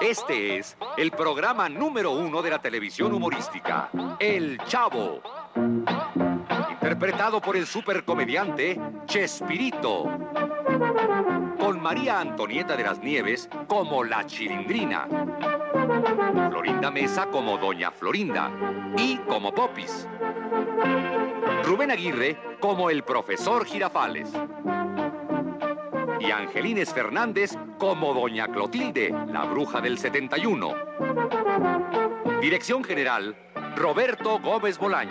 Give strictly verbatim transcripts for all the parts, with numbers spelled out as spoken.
Este es el programa número uno de la televisión humorística, El Chavo. Interpretado por el supercomediante Chespirito. Con María Antonieta de las Nieves como la Chilindrina. Florinda Mesa como Doña Florinda y como Popis. Rubén Aguirre como el profesor Girafales. Y Angelines Fernández como Doña Clotilde, la bruja del setenta y uno. Dirección general, Roberto Gómez Bolaño.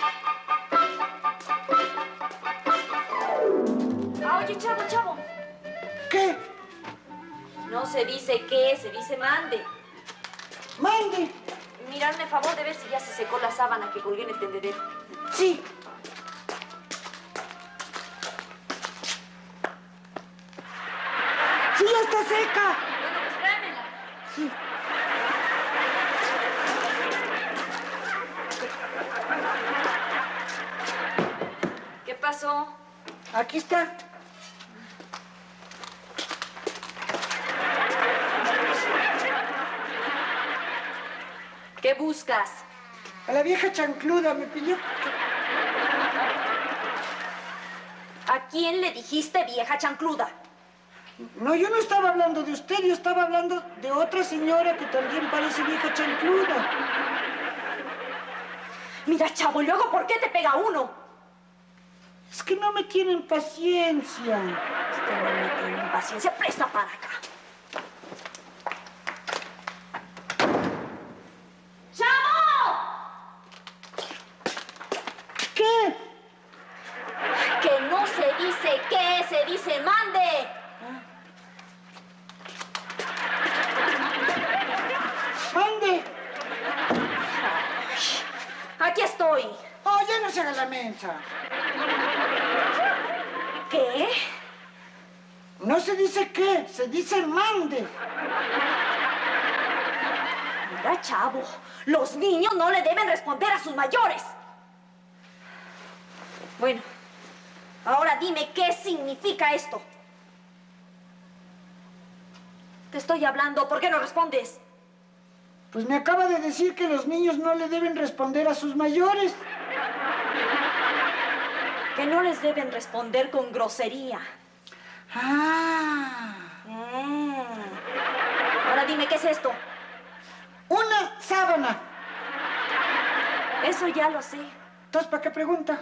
Ah, oye, Chavo, Chavo. ¿Qué? No se dice qué, se dice mande. ¡Mande! Mira, hazme favor de ver si ya se secó la sábana que colgué en el tendedero. Sí. ¡Sí, ya está seca! Bueno, pues tráemela. Sí. ¿Qué pasó? Aquí está. ¿Qué buscas? A la vieja chancluda me pidió. ¿A quién le dijiste vieja chancluda? No, yo no estaba hablando de usted, yo estaba hablando de otra señora que también parece vieja chancluda. Mira, Chavo, ¿y luego por qué te pega uno? Es que no me tienen paciencia. Usted no me tiene paciencia. Presta para acá. ¡Chavo! ¿Qué? Que no se dice qué, se dice mande. ¡Mande! Aquí estoy. Oh, ya no se haga la mensa. ¿Qué? No se dice qué, se dice mande. Mira, Chavo, los niños no le deben responder a sus mayores. Bueno, ahora dime qué significa esto. Te estoy hablando, ¿por qué no respondes? Pues me acaba de decir que los niños no le deben responder a sus mayores. Que no les deben responder con grosería. Ah. Mm. Ahora dime, ¿qué es esto? Una sábana. Eso ya lo sé. Entonces, ¿para qué pregunta?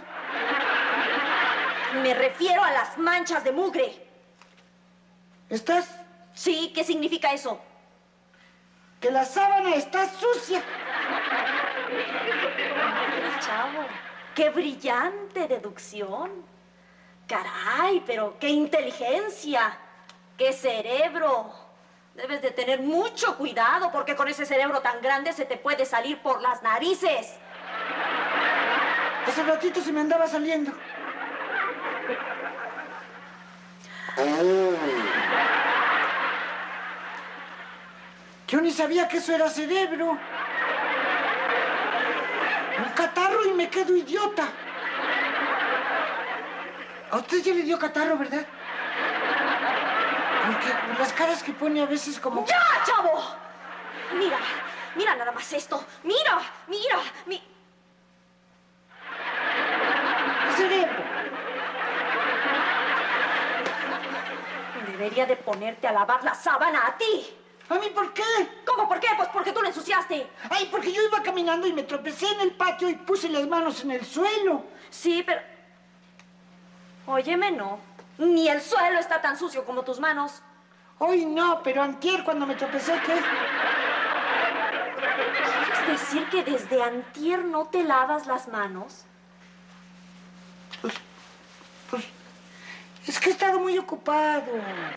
Me refiero a las manchas de mugre. ¿Estás? Sí, ¿qué significa eso? Que la sábana está sucia. Ay, Chavo, qué brillante deducción. Caray, pero qué inteligencia, qué cerebro. Debes de tener mucho cuidado porque con ese cerebro tan grande se te puede salir por las narices. Hace ratito se me andaba saliendo. Yo ni sabía que eso era cerebro. Un catarro y me quedo idiota. A usted ya le dio catarro, ¿verdad? Porque las caras que pone a veces como... ¡Ya, Chavo! Mira, mira nada más esto. Mira, mira, mi... Cerebro. Debería de ponerte a lavar la sábana a ti. ¿A mí por qué? ¿Cómo por qué? Pues porque tú la ensuciaste. Ay, porque yo iba caminando y me tropecé en el patio y puse las manos en el suelo. Sí, pero... Óyeme, no. Ni el suelo está tan sucio como tus manos. Hoy no, pero antier cuando me tropecé, ¿qué? ¿Quieres decir que desde antier no te lavas las manos? Pues, pues, es que he estado muy ocupado.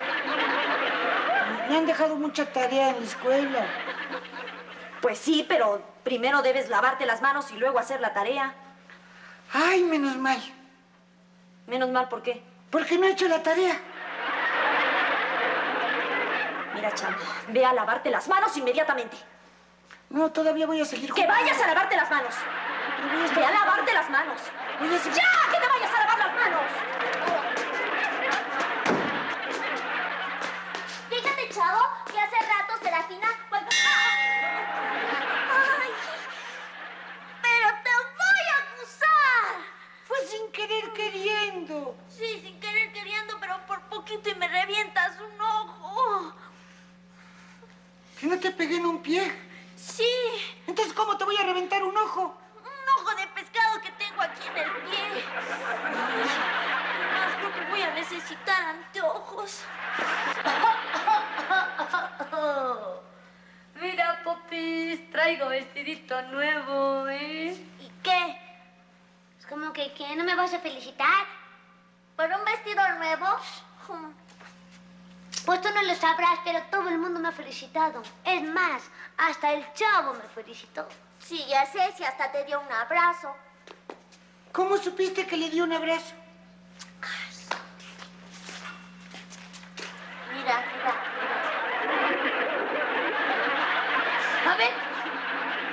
Me han dejado mucha tarea en la escuela. Pues sí, pero primero debes lavarte las manos y luego hacer la tarea. Ay, menos mal. Menos mal, ¿por qué? Porque no he hecho la tarea. Mira, Chavo, ve a lavarte las manos inmediatamente. No, todavía voy a seguir ¡Que jugando. vayas a lavarte las manos! Pero voy a estar- ¡Ve a lavarte las manos! Voy a seguir- ¡Ya! ¡Que te vayas a lavar las manos! Fíjate, Chavo, que hace rato Serafina, cuando... ¡Ah! te pegué en un pie. Sí, Entonces, ¿cómo te voy a reventar un ojo? un ojo de pescado que tengo aquí en el pie. Además, creo que voy a necesitar anteojos. Mira, Popis, traigo vestidito nuevo, ¿eh? ¿Y qué? Es como que, ¿qué? ¿No me vas a felicitar? ¿Por un vestido nuevo? Pues tú no lo sabrás, pero todo el mundo me ha felicitado. Es más, hasta el chavo me felicitó. Sí, ya sé, si hasta te dio un abrazo. ¿Cómo supiste que le di un abrazo? Mira, mira, mira. A ver,